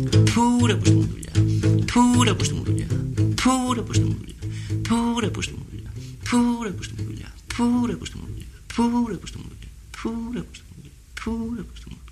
Πού ρε πούστη μου δουλειά, πού ρε πούστη μου δουλειά, πού ρε πούστη μου δουλειά, πού ρε πούστη μου δουλειά, πού ρε πούστη μου δουλειά, πού ρε πούστη μου δουλειά, πού ρε πούστη μου δουλειά, πού ρε πούστη μου δουλειά, πού ρε πούστη μου δουλειά.